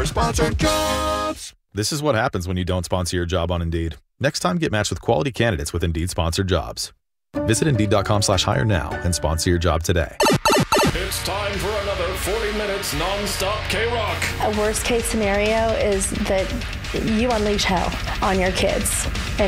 Sponsored jobs. This is what happens when you don't sponsor your job on Indeed. Next time, get matched with quality candidates with Indeed sponsored jobs. Visit Indeed.com/hire now and sponsor your job today. It's time for another 40 minutes non-stop K-Rock. A worst case scenario is that you unleash hell on your kids. And